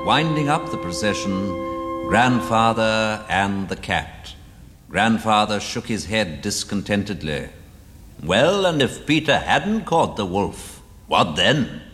winding up the procession, Grandfather and the cat. Grandfather shook his head discontentedly. Well, and if Peter hadn't caught the wolf, what then?